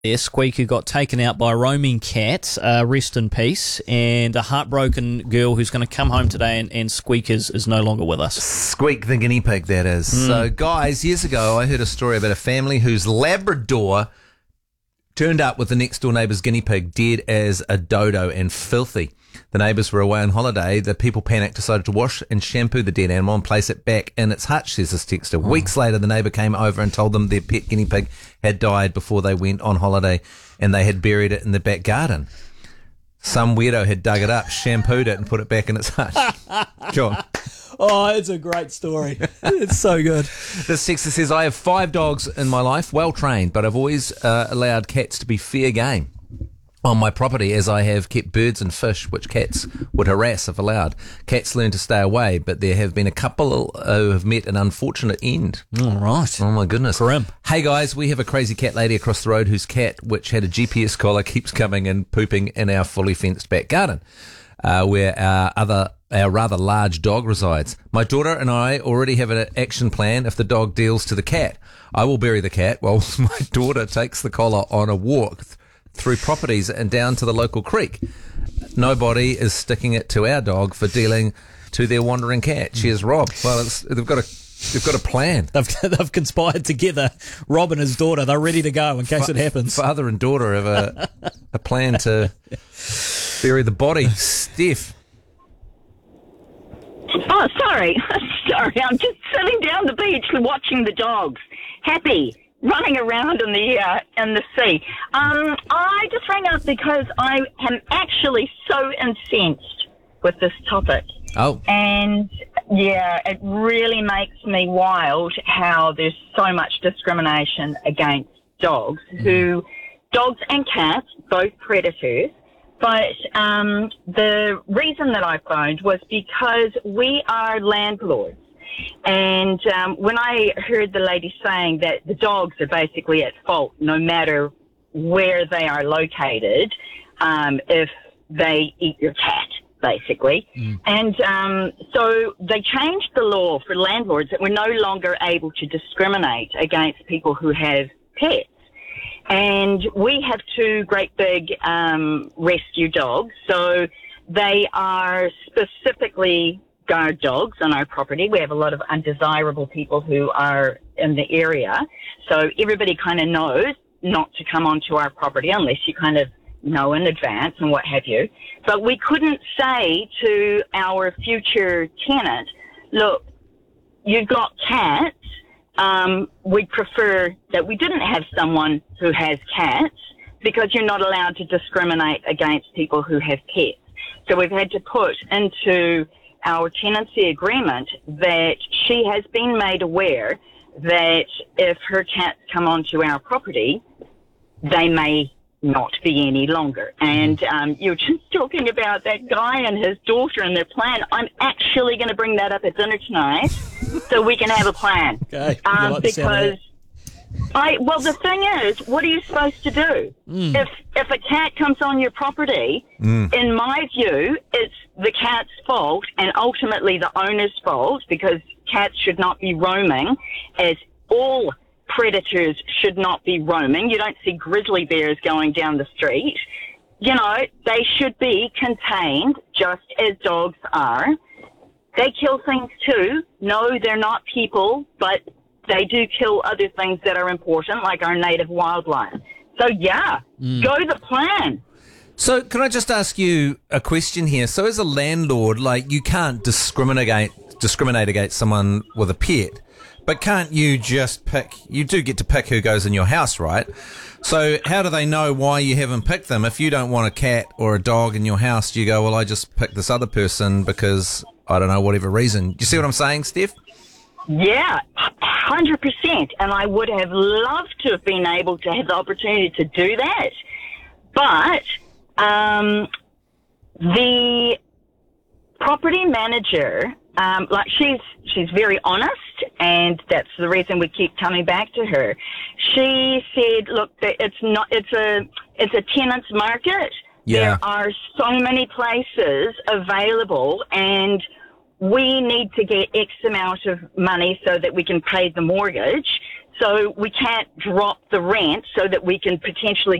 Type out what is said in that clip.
there, Squeak, who got taken out by a roaming cat, rest in peace, and a heartbroken girl who's going to come home today, and Squeak is no longer with us. Squeak the guinea pig, that is. So, guys, years ago, I heard a story about a family whose Labrador turned up with the next door neighbour's guinea pig dead as a dodo and filthy. The neighbours were away on holiday. The people panicked, decided to wash and shampoo the dead animal and place it back in its hutch, says this texter. Weeks later, the neighbour came over and told them their pet guinea pig had died before they went on holiday and they had buried it in the back garden. Some weirdo had dug it up, shampooed it and put it back in its hutch. John. Oh, it's a great story. It's so good. This texter says, I have 5 dogs in my life, well trained, but I've always allowed cats to be fair game on my property, as I have kept birds and fish, which cats would harass if allowed. Cats learn to stay away, but there have been a couple who have met an unfortunate end. All right. Oh, my goodness. Grim. Hey, guys, we have a crazy cat lady across the road whose cat, which had a GPS collar, keeps coming and pooping in our fully fenced back garden, where our rather large dog resides. My daughter and I already have an action plan if the dog deals to the cat. I will bury the cat while my daughter takes the collar on a walk through properties and down to the local creek. Nobody is sticking it to our dog for dealing to their wandering cat. Cheers, Rob. Well, they've got a plan. They've conspired together. Rob and his daughter, they're ready to go in case it happens. Father and daughter have a plan to bury the body. Steph. Oh, sorry. Sorry, I'm just sitting down the beach watching the dogs. Happy. Running around in the sea. I just rang up because I am actually so incensed with this topic. Oh. And, yeah, it really makes me wild how there's so much discrimination against dogs, dogs and cats, both predators. But the reason that I phoned was because we are landlords. And when I heard the lady saying that the dogs are basically at fault no matter where they are located, if they eat your cat, basically. And so they changed the law for landlords that we're no longer able to discriminate against people who have pets. And we have 2 great big rescue dogs. So they are specifically guard dogs on our property. We have a lot of undesirable people who are in the area. So everybody kind of knows not to come onto our property unless you kind of know in advance and what have you. But we couldn't say to our future tenant, look, you've got cats. We'd prefer that we didn't have someone who has cats because you're not allowed to discriminate against people who have pets. So we've had to put into our tenancy agreement that she has been made aware that if her cats come onto our property, they may not be any longer. And you're just talking about that guy and his daughter and their plan. I'm actually going to bring that up at dinner tonight so we can have a plan. Okay. Because well, the thing is, what are you supposed to do? If a cat comes on your property, in my view, it's the cat's fault and ultimately the owner's fault because cats should not be roaming, as all predators should not be roaming. You don't see grizzly bears going down the street. You know, they should be contained just as dogs are. They kill things too. No, they're not people, but they do kill other things that are important, like our native wildlife. So, yeah, go the plan. So can I just ask you a question here? So as a landlord, like, you can't discriminate against someone with a pet, but can't you just pick, you do get to pick who goes in your house, right? So how do they know why you haven't picked them? If you don't want a cat or a dog in your house, do you go, well, I just picked this other person because, I don't know, whatever reason. Do you see what I'm saying, Steph? Yeah, 100%. And I would have loved to have been able to have the opportunity to do that. But the property manager, she's very honest, and that's the reason we keep coming back to her. She said, look, it's a tenant's market. Yeah. There are so many places available, and we need to get X amount of money so that we can pay the mortgage. So we can't drop the rent so that we can potentially